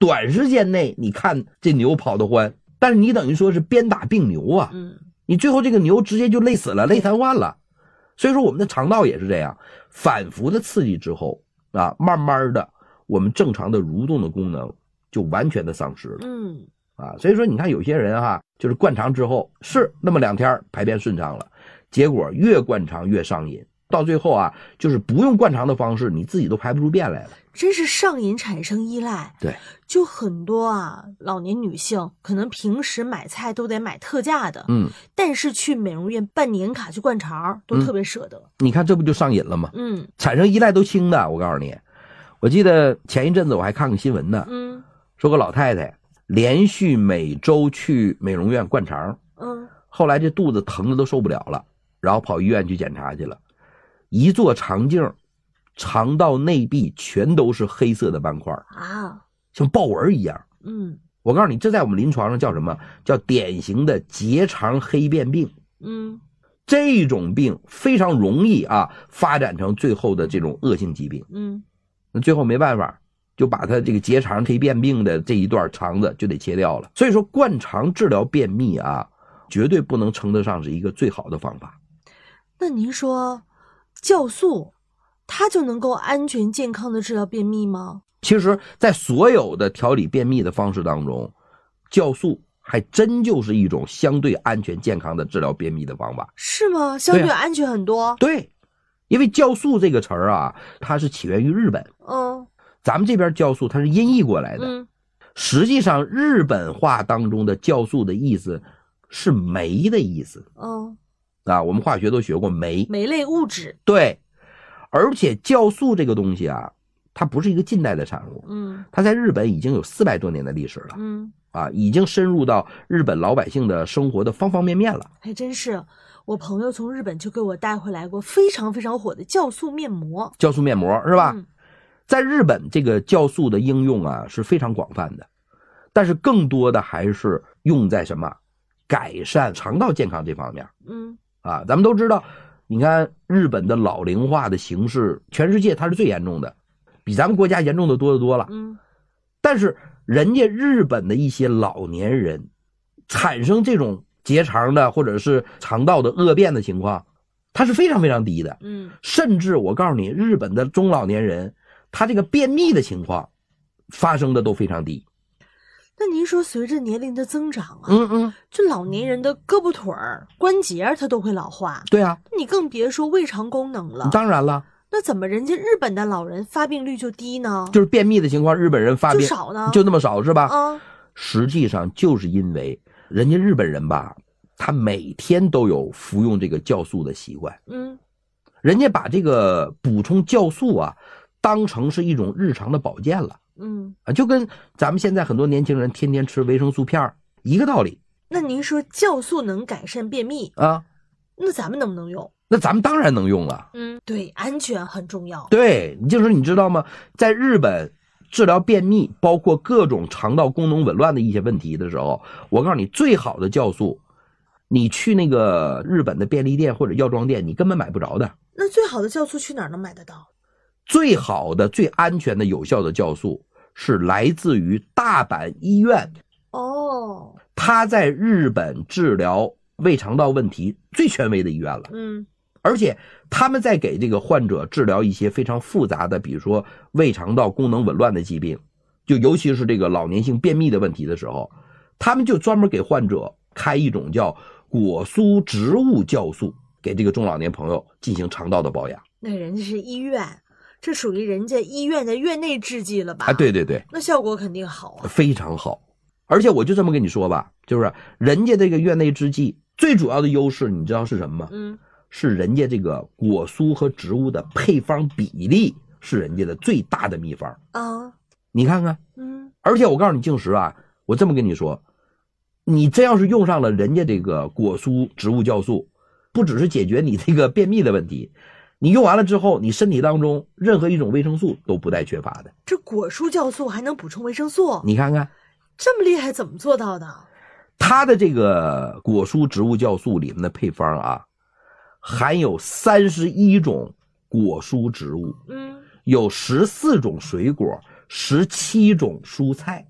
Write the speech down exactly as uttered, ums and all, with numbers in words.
短时间内你看这牛跑得欢，但是你等于说是鞭打病牛啊， 嗯， 你最后这个牛直接就累死了，累瘫痪了。所以说我们的肠道也是这样，反复的刺激之后啊，慢慢的我们正常的蠕动的功能就完全的丧失了。 嗯啊，所以说你看有些人哈、啊，就是灌肠之后是那么两天排便顺畅了，结果越灌肠越上瘾，到最后啊，就是不用灌肠的方式，你自己都排不出便来了。 真是上瘾产生依赖。 对， 就很多啊，老年女性可能平时买菜都得买特价的， 嗯， 但是去美容院办年卡去灌肠都特别舍得。 嗯、你看这不就上瘾了吗？ 嗯， 产生依赖都轻的。我告诉你，我记得前一阵子我还看过新闻呢， 嗯， 说个老太太连续每周去美容院灌肠， 嗯， 后来这肚子疼的都受不了了，然后跑医院去检查去了，一做肠镜，肠道内壁全都是黑色的斑块啊， 像豹纹一样。 嗯， 我告诉你，这在我们临床上叫什么？叫典型的结肠黑变病。 嗯， 这种病非常容易啊发展成最后的这种恶性疾病。 嗯， 那最后没办法，就把他这个结肠黑变病的这一段肠子就得切掉了。所以说灌肠治疗便秘啊，绝对不能称得上是一个最好的方法。 那您说酵素它就能够安全健康的治疗便秘吗？ 其实在所有的调理便秘的方式当中，酵素还真就是一种相对安全健康的治疗便秘的方法。 是吗？相对安全很多。 对，对，因为酵素这个词儿啊，它是起源于日本。 嗯， 咱们这边酵素它是音译过来的。 嗯， 实际上日本话当中的酵素的意思是酶的意思。 嗯， 啊，我们化学都学过酶， 酶类物质。 对，而且酵素这个东西啊，它不是一个近代的产物， 嗯， 它在日本已经有四百多年的历史了。 嗯， 啊，已经深入到日本老百姓的生活的方方面面了。 还真是，我朋友从日本就给我带回来过非常非常火的酵素面膜。 酵素面膜是吧？ 嗯， 在日本这个酵素的应用啊是非常广泛的，但是更多的还是用在什么改善肠道健康这方面。 嗯， 啊，咱们都知道，你看日本的老龄化的形势，全世界它是最严重的，比咱们国家严重的多得多了。 嗯， 但是人家日本的一些老年人产生这种结肠的或者是肠道的恶变的情况，它是非常非常低的。 嗯， 甚至我告诉你，日本的中老年人他这个便秘的情况发生的都非常低。 那您说随着年龄的增长啊， 嗯嗯， 这老年人的胳膊腿儿关节它都会老化。 对啊， 你更别说胃肠功能了。 当然了， 那怎么人家日本的老人发病率就低呢？ 就是便秘的情况，日本人发病就少呢， 就那么少是吧？ 啊， 实际上就是因为人家日本人吧，他每天都有服用这个酵素的习惯。 嗯， 人家把这个补充酵素啊当成是一种日常的保健了。 嗯， 啊，就跟咱们现在很多年轻人天天吃维生素片一个道理。 那您说酵素能改善便秘啊， 那咱们能不能用？ 那咱们当然能用了。 嗯，对，安全很重要。 对，你就是你知道吗？在日本治疗便秘，包括各种肠道功能紊乱的一些问题的时候，我告诉你，最好的酵素，你去那个日本的便利店或者药妆店，你根本买不着的。 那最好的酵素去哪儿能买得到？ 最好的、最安全的、有效的酵素是来自于大阪医院。 哦， 它在日本治疗胃肠道问题最权威的医院了。 嗯， 而且他们在给这个患者治疗一些非常复杂的，比如说胃肠道功能紊乱的疾病，就尤其是这个老年性便秘的问题的时候，他们就专门给患者开一种叫果蔬植物酵素，给这个中老年朋友进行肠道的保养。 那人家是医院，这属于人家医院的院内制剂了吧？ 啊，对对对， 那效果肯定好啊， 非常好。而且我就这么跟你说吧，就是人家这个院内制剂最主要的优势，你知道是什么吗？ 嗯， 是人家这个果蔬和植物的配方比例是人家的最大的秘方啊。 你看看， 嗯， 而且我告诉你，静时啊，我这么跟你说，你真要是用上了人家这个果蔬植物酵素，不只是解决你这个便秘的问题，你用完了之后，你身体当中任何一种维生素都不带缺乏的。 这果蔬酵素还能补充维生素？ 你看看， 这么厉害，怎么做到的？ 它的这个果蔬植物酵素里面的配方啊，含有三十一种果蔬植物， 嗯， 有十四种水果，十七种蔬菜。